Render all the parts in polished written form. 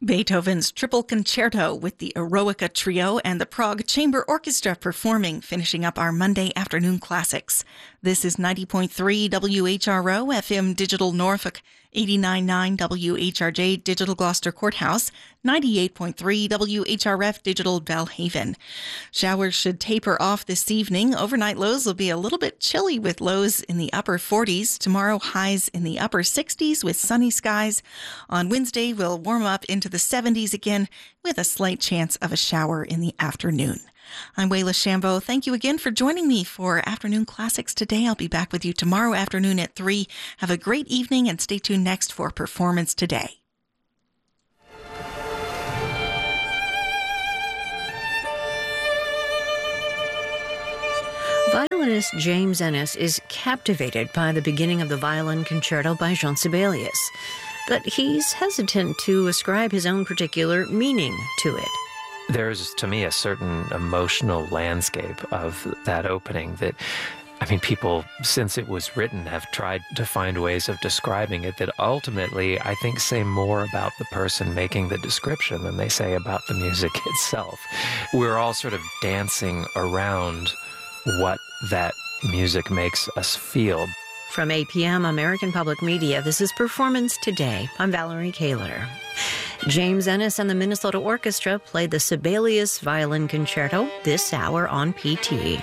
Beethoven's Triple Concerto with the Eroica Trio and the Prague Chamber Orchestra performing, finishing up our Monday afternoon classics. This is 90.3 WHRO FM Digital Norfolk, 89.9 WHRJ Digital Gloucester Courthouse, 98.3 WHRF Digital Belhaven. Showers should taper off this evening. Overnight lows will be a little bit chilly with lows in the upper 40s. Tomorrow, highs in the upper 60s with sunny skies. On Wednesday, we'll warm up into the 70s again with a slight chance of a shower in the afternoon. I'm Wayla Shambo. Thank you again for joining me for Afternoon Classics today. I'll be back with you tomorrow afternoon at 3. Have a great evening and stay tuned next for Performance Today. Violinist James Ennis is captivated by the beginning of the Violin Concerto by Jean Sibelius, but he's hesitant to ascribe his own particular meaning to it. There's, to me, a certain emotional landscape of that opening that, people, since it was written, have tried to find ways of describing it that ultimately, I think, say more about the person making the description than they say about the music itself. We're all sort of dancing around what that music makes us feel. From APM American Public Media, this is Performance Today. I'm Valerie Kaler. James Ennis and the Minnesota Orchestra played the Sibelius Violin Concerto this hour on PT.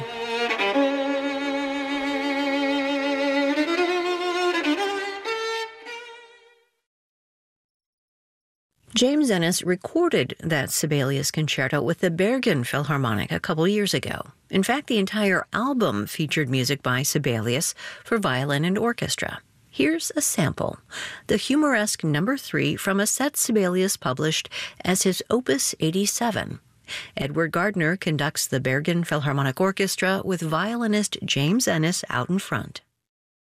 James Ennis recorded that Sibelius Concerto with the Bergen Philharmonic a couple years ago. In fact, the entire album featured music by Sibelius for violin and orchestra. Here's a sample, the humoresque number 3 from a set Sibelius published as his Opus 87. Edward Gardner conducts the Bergen Philharmonic Orchestra with violinist James Ennis out in front.